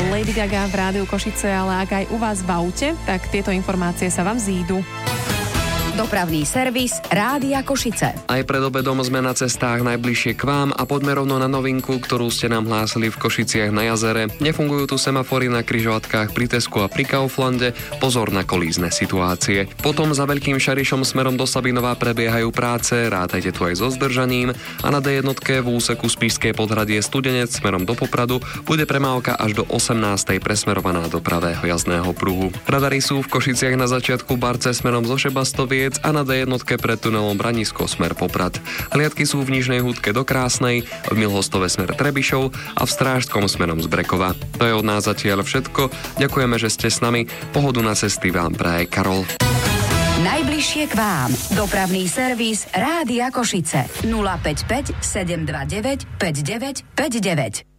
Lady Gaga v Rádiu Košice, ale ak aj u vás v aute, tak tieto informácie sa vám zídu. Dopravný servis Rádia Košice. Aj pred obedom sme na cestách najbližšie k vám a poďme rovno na novinku, ktorú ste nám hlásili v Košiciach na jazere. Nefungujú tu semafory na križovatkách pri Tesku a pri Kauflande. Pozor na kolízne situácie. Potom za Veľkým Šarišom smerom do Sabinova prebiehajú práce, rátajte tu aj so zdržaním, a na D1 v úseku Spišské Podhradie Studenec smerom do Popradu bude premávka až do 18. presmerovaná do pravého jazdného pruhu. Radary sú v Košiciach na začiatku Barce smerom zo Šebastoviec a na D1 pred tunelom Branisko smer Poprad. Hliadky sú v Nižnej Húdke do Krásnej, v Milhostove smer Trebišov a v Strážskom smerom z Brekova. To je od nás zatiaľ všetko. Ďakujeme, že ste s nami. Pohodu na cesty vám praje Karol. Najbližšie k vám. Dopravný servis Rádia Košice. 055 729 5959.